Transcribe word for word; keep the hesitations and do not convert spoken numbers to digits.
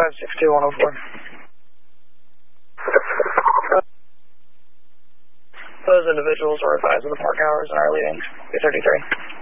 five six two one oh four. Those individuals were advised of the park hours and are leaving two thirty-three.